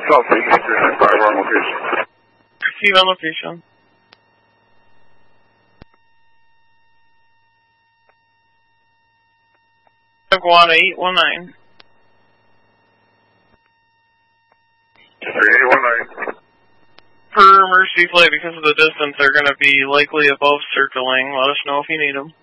Southeast, 5 on location. Receive on location. Iguana 819. 3819. Per emergency flight, because of the distance, they're going to be likely above circling. Let us know if you need them.